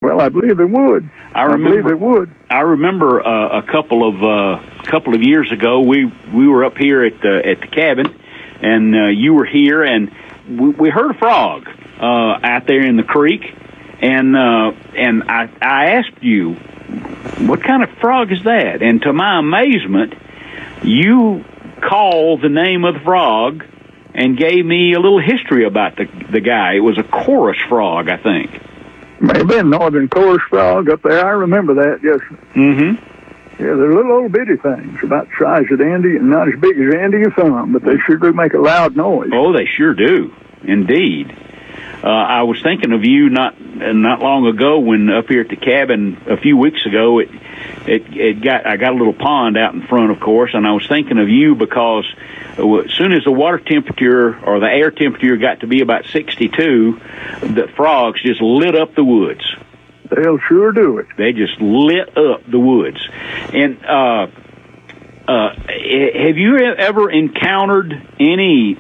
Well, I believe it would. I believe it would. I remember a couple of years ago, we were up here at the cabin, and you were here, and we heard a frog out there in the creek, and I asked you, what kind of frog is that? And to my amazement, you called the name of the frog and gave me a little history about the guy. It was a chorus frog, I think. Maybe a northern chorus frog up there. I remember that, yes. Mm-hmm. Yeah, they're little old bitty things, about the size of the Indian, not as big as the Indian thumb, but they sure do make a loud noise. Oh, they sure do, indeed. I was thinking of you not long ago when up here at the cabin a few weeks ago. I got a little pond out in front, of course, and I was thinking of you because as soon as the water temperature or the air temperature got to be about 62, the frogs just lit up the woods. They'll sure do it. They just lit up the woods. And have you ever encountered any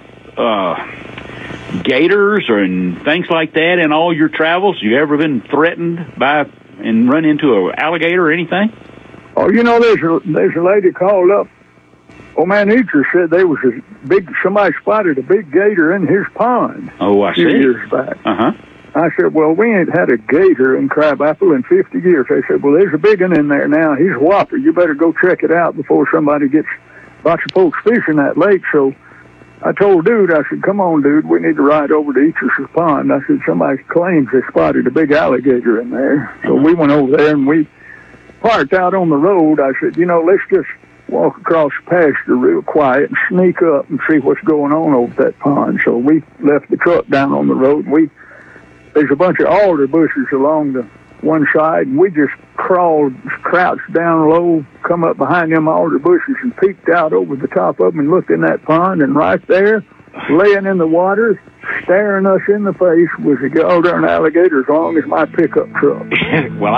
gators or things like that in all your travels? You ever been threatened by and run into an alligator or anything? Oh, there's a lady called up. Old man Eacher said somebody spotted a big gator in his pond. Oh, I see. A few years back. Uh-huh. I said, well, we ain't had a gator in Crabapple in 50 years. They said, well, there's a big one in there now. He's a whopper. You better go check it out before somebody gets a bunch of folks fishing that lake. So I told dude, I said, come on, dude, we need to ride over to Eacher's pond. I said, somebody claims they spotted a big alligator in there. So we went over there and we parked out on the road. I said, let's just walk across the pasture real quiet and sneak up and see what's going on over that pond. So we left the truck down on the road. There's a bunch of alder bushes along the one side, and we just crouched down low, come up behind them alder bushes and peeked out over the top of them and looked in that pond, and right there, laying in the water, staring us in the face, was a goddamn alligator as long as my pickup truck. Well,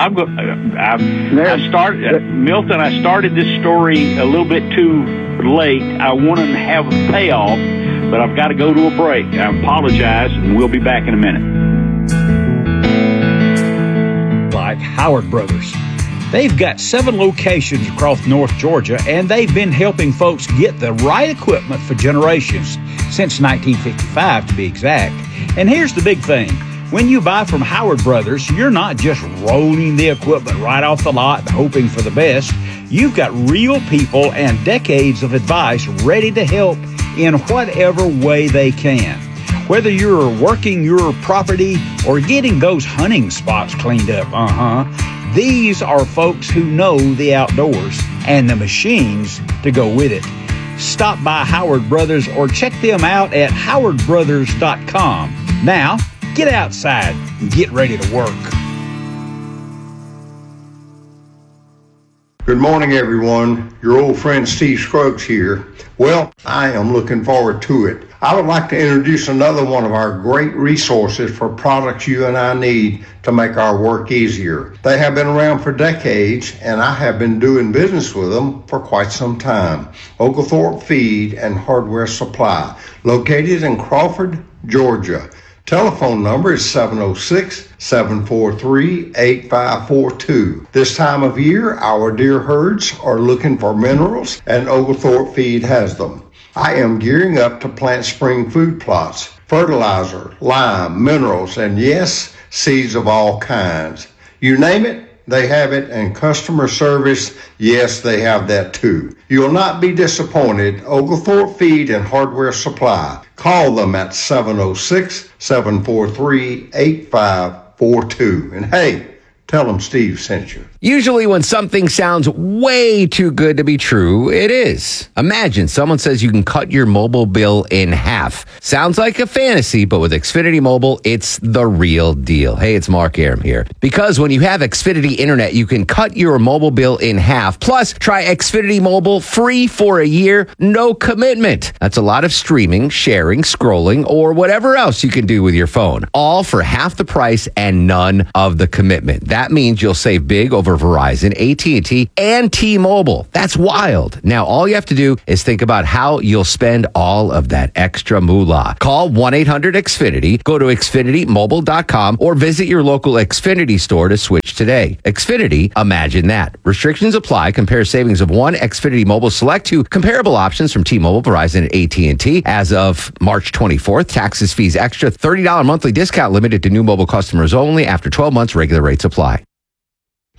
Milton, I started this story a little bit too late. I wanted to have a payoff, but I've got to go to a break. I apologize, and we'll be back in a minute. Like Howard Brothers. They've got 7 locations across North Georgia, and they've been helping folks get the right equipment for generations, since 1955 to be exact. And here's the big thing. When you buy from Howard Brothers, you're not just rolling the equipment right off the lot and hoping for the best. You've got real people and decades of advice ready to help in whatever way they can. Whether you're working your property or getting those hunting spots cleaned up, these are folks who know the outdoors and the machines to go with it. Stop by Howard Brothers or check them out at howardbrothers.com. Now, get outside and get ready to work. Good morning, everyone. Your old friend Steve Scruggs here. Well, I am looking forward to it. I would like to introduce another one of our great resources for products you and I need to make our work easier. They have been around for decades, and I have been doing business with them for quite some time. Oglethorpe Feed and Hardware Supply, located in Crawford, Georgia. Telephone number is 706-743-8542. This time of year, our deer herds are looking for minerals, and Oglethorpe Feed has them. I am gearing up to plant spring food plots, fertilizer, lime, minerals, and yes, seeds of all kinds. You name it, they have it, and customer service, yes, they have that too. You'll not be disappointed. Oglethorpe Feed and Hardware Supply. Call them at 706-743-8542. And hey, tell them Steve sent you. Usually when something sounds way too good to be true, it is. Imagine someone says you can cut your mobile bill in half. Sounds like a fantasy, but with Xfinity Mobile, it's the real deal. Hey, it's Mark Arum here. Because when you have Xfinity Internet, you can cut your mobile bill in half. Plus, try Xfinity Mobile free for a year, no commitment. That's a lot of streaming, sharing, scrolling, or whatever else you can do with your phone. All for half the price and none of the commitment. That means you'll save big over Verizon, AT&T, and T-Mobile. That's wild. Now, all you have to do is think about how you'll spend all of that extra moolah. Call 1-800-XFINITY, go to XfinityMobile.com, or visit your local Xfinity store to switch today. Xfinity, imagine that. Restrictions apply. Compare savings of one Xfinity Mobile Select to comparable options from T-Mobile, Verizon, and AT&T. As of March 24th, taxes, fees extra, $30 monthly discount limited to new mobile customers only. After 12 months, regular rates apply.